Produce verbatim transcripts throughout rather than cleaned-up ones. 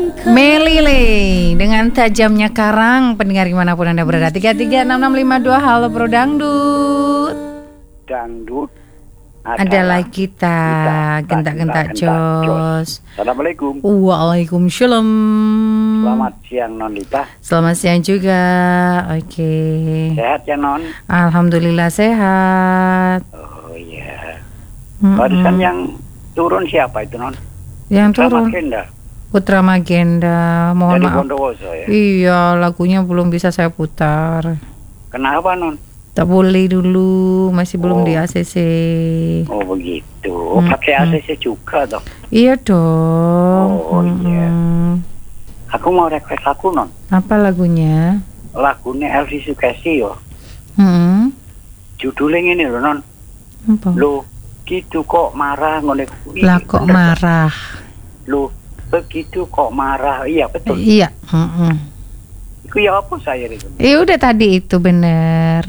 Melile dengan tajamnya karang. Pendengar dimanapun Anda berada, tiga tiga enam enam lima dua. Halo Bro Dangdut. Dangdut adalah kita, gentak-gentak jos. Assalamualaikum. Waalaikumsalam. Selamat siang Non Lita. Selamat siang juga. Oke. Sehat ya Non? Alhamdulillah sehat. Oh iya. Mm-mm. Barusan yang turun siapa itu Non? Yang Putra turun Magenda. Putra Magenda. Mohon Dari maaf. Bondowoso ya. Iya, lagunya belum bisa saya putar. Kenapa Non? Tak boleh dulu, masih belum Oh. di A C C. Oh begitu. Hmm, Pakai hmm. A C C juga toh. Iya dong. Oh, iya. Mm-mm. Aku mau request lagu Non. Apa lagunya? Lagunya Elvi Sukesi yo. Hmm. Judulnya ini loh Non. Apa? Lo gitu kok marah ngene. Ih, Lah kok bener. marah? Lo begitu kok marah. Iya betul. Iya. Mm-mm. Itu ya apa saya itu? Eh udah tadi itu bener.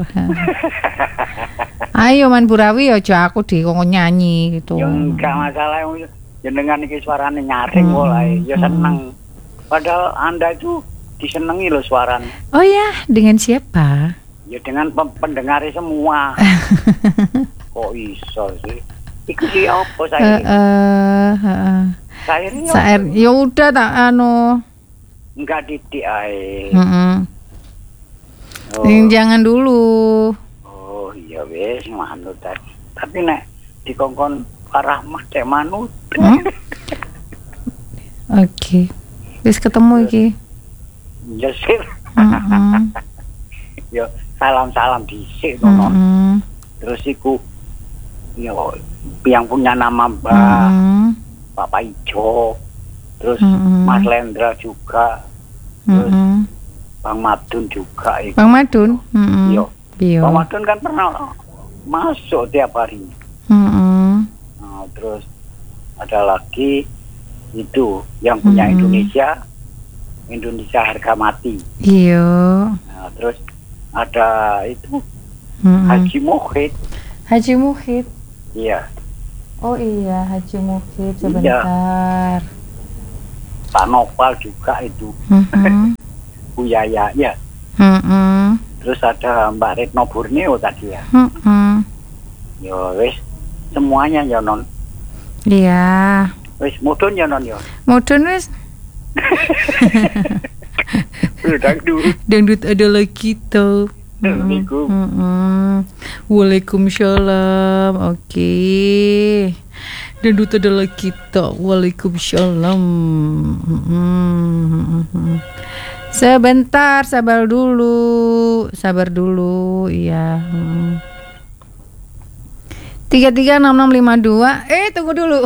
Ayo Man Burawi, ojo aku di kok nyanyi gitu. Ya enggak masalah, jenengan iki suarane nyaring Hmm. wae, ya Hmm. seneng. Padahal Anda itu disenengi loh suaranya. Oh ya, dengan siapa? Ya dengan pem- pendengarnya semua. Kok iso sih? Iku sih apa Eh saya? eh eh. Saya ini Saer, ya udah tak anu. enggak didik ae. Mm-mm. Oh, Jangan dulu. oh iya wes manut tadi. Tapi nek dikongkon Pak Rahmat cek manut. Hmm? Oke. Wis ketemu iki. Ya sih. Mm-mm. Ya salam-salam dhisik to, Non. Mm-mm. Terus iku ya yang punya nama Mbak Mm-mm. Bapak Ijo, terus Mm-mm. Mas Lendra juga, terus Mm-mm. Bang Madun juga iku. Bang Madun. Mm-mm. Iya. Iya. Bang Madun kan pernah masuk tiap hari. Mm-mm. Nah, terus ada lagi itu yang punya Mm-mm. Indonesia, Indonesia harga mati. Iya. Nah, terus ada itu Mm-mm. Haji Muhid. Haji Muhid. Iya, Oh iya, Haji Muhid sebentar. Pak Nopal juga itu, Mm-mm. Bu Yaya ya. Mm-mm. Terus ada Mbak Retno Borneo tadi ya. Mm-mm. Ya wis semuanya ya Non. Iya. Wis mudun ya Non ya. Mudun wis. Dangdut. Dangdut adalah kita. Assalamualaikum. Mm-mm. Waalaikumsalam. Oke. Dangdut adalah kita. Waalaikumsalam. Mm-mm. Sebentar, sabar dulu, sabar dulu, iya. Mm. Tiga tiga enam enam lima dua. Eh tunggu dulu.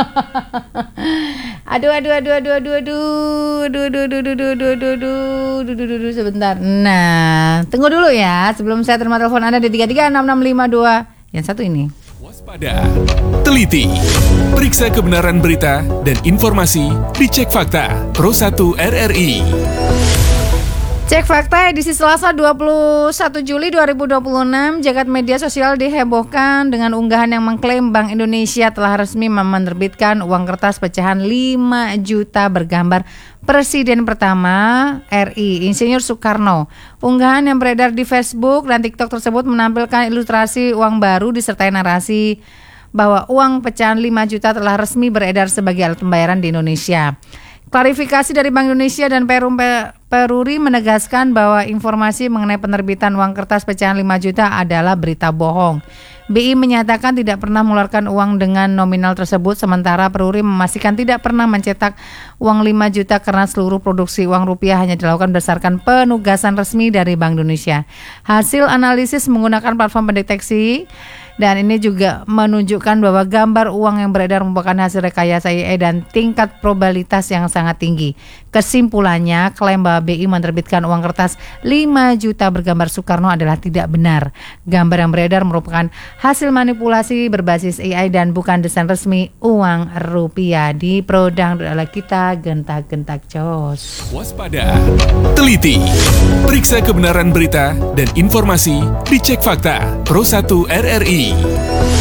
aduh aduh aduh aduh aduh aduh aduh aduh aduh aduh aduh aduh aduh aduh aduh aduh aduh sebentar. Nah tunggu dulu ya sebelum saya terima telepon Anda di tiga tiga enam enam lima dua. Yang satu ini. Waspada, teliti, periksa kebenaran berita dan informasi, dicek fakta. Pro satu R R I. Cek fakta edisi Selasa dua puluh satu Juli dua ribu dua puluh enam. Jagat media sosial dihebohkan dengan unggahan yang mengklaim Bank Indonesia telah resmi menerbitkan uang kertas pecahan lima juta bergambar Presiden pertama R I, Insinyur Soekarno. Unggahan yang beredar di Facebook dan TikTok tersebut menampilkan ilustrasi uang baru disertai narasi bahwa uang pecahan lima juta telah resmi beredar sebagai alat pembayaran di Indonesia. Klarifikasi dari Bank Indonesia dan Perum Peruri menegaskan bahwa informasi mengenai penerbitan uang kertas pecahan lima juta adalah berita bohong. B I menyatakan tidak pernah mengeluarkan uang dengan nominal tersebut, sementara Peruri memastikan tidak pernah mencetak uang lima juta karena seluruh produksi uang rupiah hanya dilakukan berdasarkan penugasan resmi dari Bank Indonesia. Hasil analisis menggunakan platform pendeteksi dan ini juga menunjukkan bahwa gambar uang yang beredar merupakan hasil rekayasa I A dan tingkat probabilitas yang sangat tinggi. Kesimpulannya, klaim bahwa B I menerbitkan uang kertas lima juta bergambar Soekarno adalah tidak benar. Gambar yang beredar merupakan hasil manipulasi berbasis A I dan bukan desain resmi uang rupiah. Di Prodang adalah kita gentak-gentak jos. Waspada, teliti, periksa kebenaran berita dan informasi, dicek fakta. Pro satu R R I.